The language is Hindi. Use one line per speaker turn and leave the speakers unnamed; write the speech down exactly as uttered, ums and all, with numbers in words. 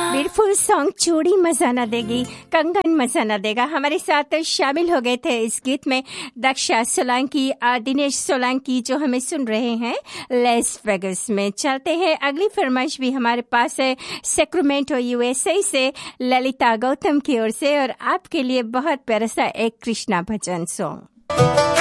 ब्यूटीफुल सॉन्ग चूड़ी मजा न देगी, कंगन मजा न देगा। हमारे साथ शामिल हो गए थे इस गीत में दक्षा सोलंकी, दिनेश सोलंकी, जो हमें सुन रहे हैं लेस वेगस में। चलते हैं, अगली फरमाइश भी हमारे पास है सैक्रामेंटो यूएसए से ललिता गौतम की ओर से, और आपके लिए बहुत प्यारा सा एक कृष्णा भजन सॉन्ग।